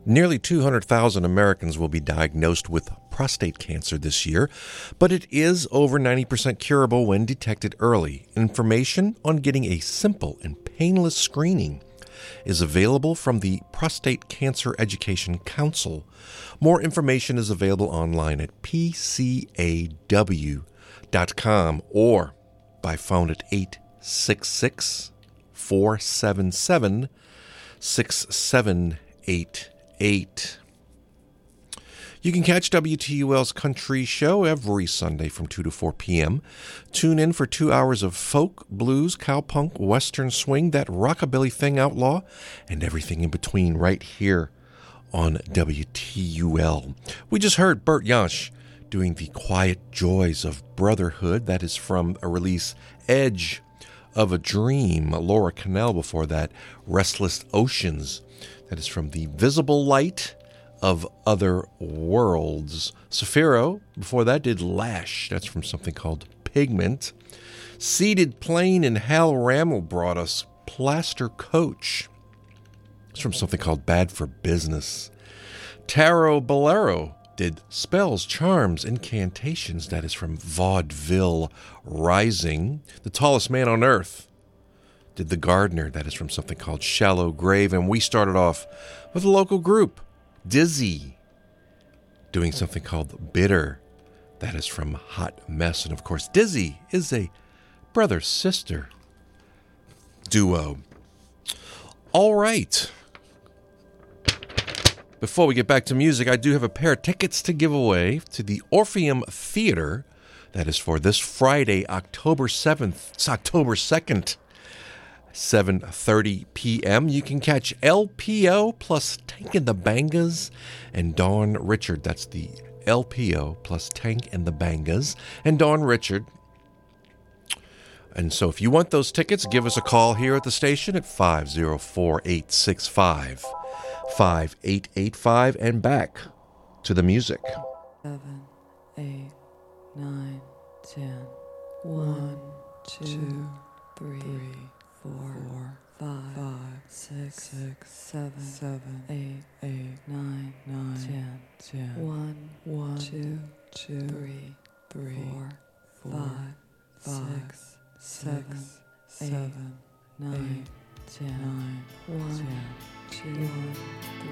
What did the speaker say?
Nearly 200,000 Americans will be diagnosed with prostate cancer this year, but it is over 90% curable when detected early. Information on getting a simple and painless screening is available from the Prostate Cancer Education Council. More information is available online at pcaw.com or by phone at 866-477-6788. You can catch WTUL's Country Show every Sunday from 2 to 4 p.m. Tune in for 2 hours of folk, blues, cowpunk, western swing, that rockabilly thing outlaw, and everything in between right here on WTUL. We just heard Bert Jansch doing The Quiet Joys of Brotherhood. That is from a release, Edge of a Dream. Laura Cannell before that, Restless Oceans. That is from The Visible Light of Other Worlds. Safiro, before that, did Lash. That's from something called Pigment. Seated Plane and Hal Rammel brought us Plaster Coach. It's from something called Bad for Business. Taro Bolero did Spells, Charms, Incantations. That is from Vaudeville Rising. The Tallest Man on Earth did The Gardener. That is from something called Shallow Grave. And we started off with a local group, Dizzy, doing something called Bitter. That is from Hot Mess. And of course, Dizzy is a brother-sister duo. All right. Before we get back to music, I do have a pair of tickets to give away to the Orpheum Theater. That is for this Friday, October 7th. It's October 2nd. 7:30 p.m. You can catch LPO plus Tank and the Bangas and Dawn Richard. That's the LPO plus Tank and the Bangas and Dawn Richard. And so if you want those tickets, give us a call here at the station at 504-865-5885 and back to the music. 7, 8, 9, 10. 1, 2, 3, 4, 5, 6, 7, 8, 9, 10. 1, 2, 3, 4, 5, 6, 7, 8, 9, 10. 1, 2, 3.